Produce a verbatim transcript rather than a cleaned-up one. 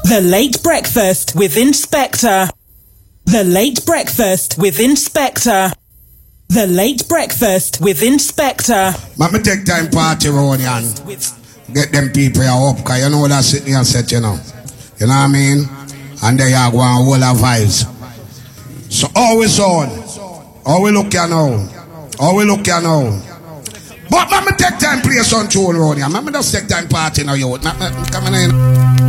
The Late Breakfast with Inspector. The Late Breakfast with Inspector. The Late Breakfast with Inspector. Let me take time party round here and get them people here up, because you know that's sitting here set, you know. You know what I mean? And they are going whole of vibes. So always on. How we look here now? How we look here now? But let me take time play some tune round here. Let me just take time party now, you. Come in.